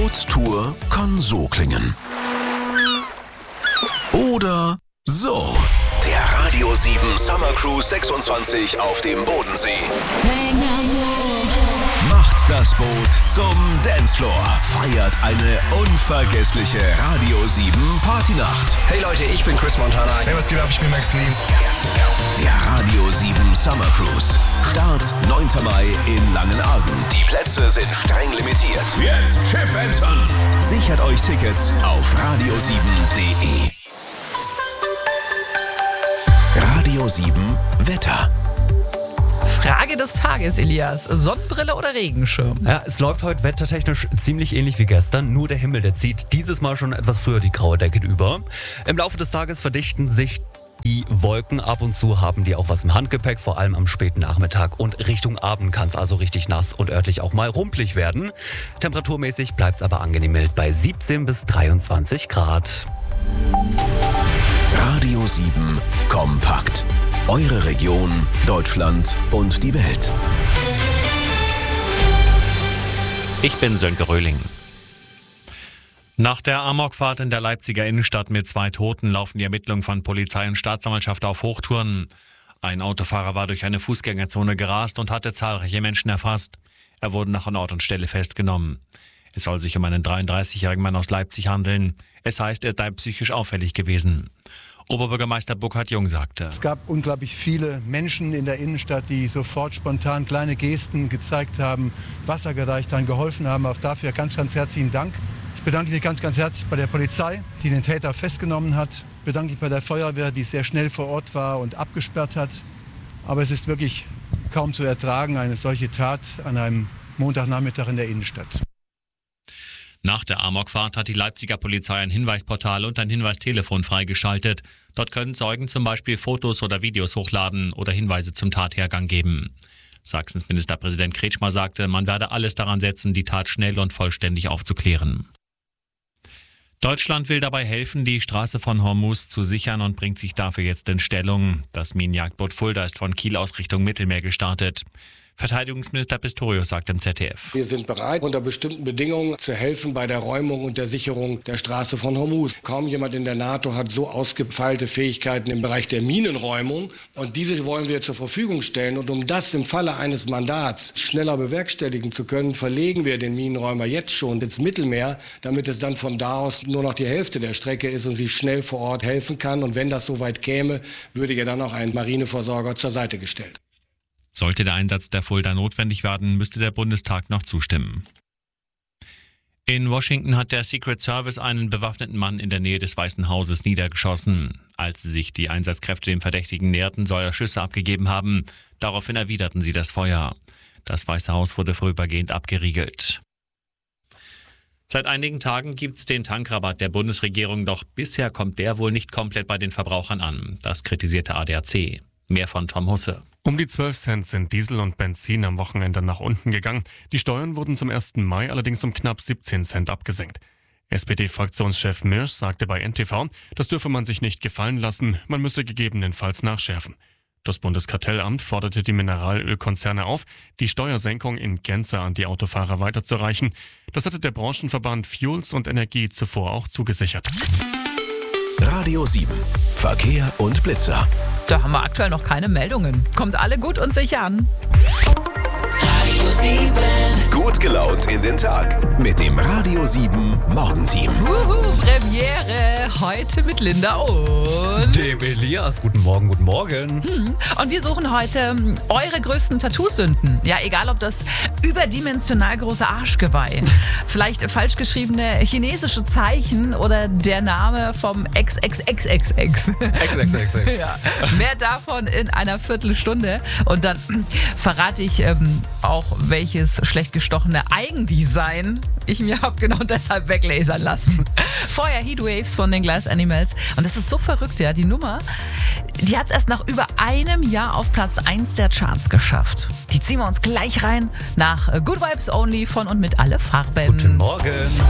Bootstour kann so klingen. Oder so. Der Radio 7 Summer Cruise 26 auf dem Bodensee. Macht das Boot zum Dancefloor. Feiert eine unvergessliche Radio 7 Partynacht. Hey Leute, ich bin Chris Montana. Hey, was geht ab? Ich bin Max Lee. Der Radio 7 Summer Cruise. Start 9. Mai in Langenargen. Die Plätze sind streng limitiert. Jetzt Schiff entern. Sichert euch Tickets auf radio7.de. Radio 7 Wetter. Frage des Tages, Elias. Sonnenbrille oder Regenschirm? Ja, es läuft heute wettertechnisch ziemlich ähnlich wie gestern, nur der Himmel, der zieht dieses Mal schon etwas früher die graue Decke über. Im Laufe des Tages verdichten sich die Wolken, ab und zu haben die auch was im Handgepäck, vor allem am späten Nachmittag und Richtung Abend kann es also richtig nass und örtlich auch mal rumpelig werden. Temperaturmäßig bleibt es aber angenehm mild bei 17 bis 23 Grad. Radio 7 Kompakt. Eure Region, Deutschland und die Welt. Ich bin Sönke Röhling. Nach der Amokfahrt in der Leipziger Innenstadt mit 2 Toten laufen die Ermittlungen von Polizei und Staatsanwaltschaft auf Hochtouren. Ein Autofahrer war durch eine Fußgängerzone gerast und hatte zahlreiche Menschen erfasst. Er wurde nach Ort und Stelle festgenommen. Es soll sich um einen 33-jährigen Mann aus Leipzig handeln. Es heißt, er sei psychisch auffällig gewesen. Oberbürgermeister Burkhard Jung sagte: Es gab unglaublich viele Menschen in der Innenstadt, die sofort spontan kleine Gesten gezeigt haben, Wasser gereicht haben, geholfen haben. Auch dafür ganz, ganz herzlichen Dank. Ich bedanke mich ganz, ganz herzlich bei der Polizei, die den Täter festgenommen hat. Ich bedanke mich bei der Feuerwehr, die sehr schnell vor Ort war und abgesperrt hat. Aber es ist wirklich kaum zu ertragen, eine solche Tat an einem Montagnachmittag in der Innenstadt. Nach der Amokfahrt hat die Leipziger Polizei ein Hinweisportal und ein Hinweistelefon freigeschaltet. Dort können Zeugen zum Beispiel Fotos oder Videos hochladen oder Hinweise zum Tathergang geben. Sachsens Ministerpräsident Kretschmer sagte, man werde alles daran setzen, die Tat schnell und vollständig aufzuklären. Deutschland will dabei helfen, die Straße von Hormuz zu sichern und bringt sich dafür jetzt in Stellung. Das Minenjagdboot Fulda ist von Kiel aus Richtung Mittelmeer gestartet. Verteidigungsminister Pistorius sagt im ZDF: Wir sind bereit, unter bestimmten Bedingungen zu helfen bei der Räumung und der Sicherung der Straße von Hormuz. Kaum jemand in der NATO hat so ausgefeilte Fähigkeiten im Bereich der Minenräumung. Und diese wollen wir zur Verfügung stellen. Und um das im Falle eines Mandats schneller bewerkstelligen zu können, verlegen wir den Minenräumer jetzt schon ins Mittelmeer, damit es dann von da aus nur noch die Hälfte der Strecke ist und sie schnell vor Ort helfen kann. Und wenn das soweit käme, würde ja dann auch ein Marineversorger zur Seite gestellt. Sollte der Einsatz der Fulda notwendig werden, müsste der Bundestag noch zustimmen. In Washington hat der Secret Service einen bewaffneten Mann in der Nähe des Weißen Hauses niedergeschossen. Als sich die Einsatzkräfte dem Verdächtigen näherten, soll er Schüsse abgegeben haben. Daraufhin erwiderten sie das Feuer. Das Weiße Haus wurde vorübergehend abgeriegelt. Seit einigen Tagen gibt es den Tankrabatt der Bundesregierung, doch bisher kommt der wohl nicht komplett bei den Verbrauchern an. Das kritisierte ADAC. Mehr von Tom Husse. Um die 12 Cent sind Diesel und Benzin am Wochenende nach unten gegangen. Die Steuern wurden zum 1. Mai allerdings um knapp 17 Cent abgesenkt. SPD-Fraktionschef Mirsch sagte bei NTV, das dürfe man sich nicht gefallen lassen, man müsse gegebenenfalls nachschärfen. Das Bundeskartellamt forderte die Mineralölkonzerne auf, die Steuersenkung in Gänze an die Autofahrer weiterzureichen. Das hatte der Branchenverband Fuels und Energie zuvor auch zugesichert. Radio 7 Verkehr und Blitzer. Da haben wir aktuell noch keine Meldungen. Kommt alle gut und sicher an. Radio 7. Gut gelaunt in den Tag mit dem Radio 7 Morgenteam. Premiere heute mit Linda und Dem Elias. Guten Morgen, guten Morgen. Und wir suchen heute eure größten Tattoo-Sünden. Ja, egal ob das überdimensional große Arschgeweih, vielleicht falsch geschriebene chinesische Zeichen oder der Name vom XXXXX. XXXX. Ja, mehr davon in einer Viertelstunde. Und dann verrate ich auch, welches schlecht gestochene Eigendesign ich mir habe genau deshalb weglasern lassen. Vorher Heatwaves von den Glass Animals. Und das ist so verrückt, ja. Die Nummer, die hat es erst nach über einem Jahr auf Platz 1 der Charts geschafft. Die ziehen wir uns gleich rein nach Good Vibes Only von und mit Alle Farben. Guten Morgen.